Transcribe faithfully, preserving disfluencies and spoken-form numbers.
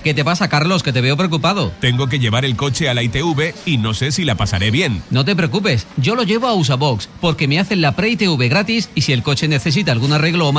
¿Qué te pasa, Carlos? Que te veo preocupado. Tengo que llevar el coche a la I T V y no sé si la pasaré bien. No te preocupes, yo lo llevo a Usabox porque me hacen la pre-I T V gratis y si el coche necesita algún arreglo o